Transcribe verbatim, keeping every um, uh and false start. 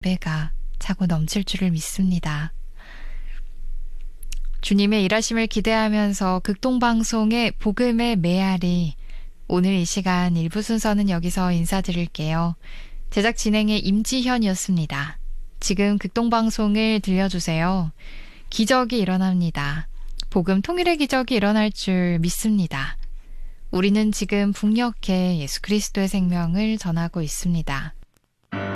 배가 차고 넘칠 줄을 믿습니다. 주님의 일하심을 기대하면서 극동방송의 복음의 메아리, 오늘 이 시간 일부 순서는 여기서 인사드릴게요. 제작 진행의 임지현이었습니다. 지금 극동방송을 들려주세요. 기적이 일어납니다. 복음 통일의 기적이 일어날 줄 믿습니다. 우리는 지금 북녘에 예수 그리스도의 생명을 전하고 있습니다.